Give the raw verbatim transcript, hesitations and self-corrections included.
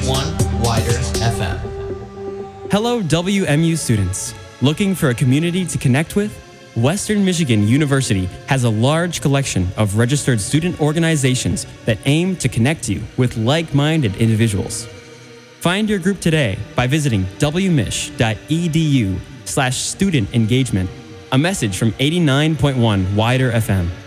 one Wider F M. Hello, W M U students. Looking for a community to connect with? Western Michigan University has a large collection of registered student organizations that aim to connect you with like-minded individuals. Find your group today by visiting wmich.edu slash student engagement. A message from eighty-nine point one Wider F M.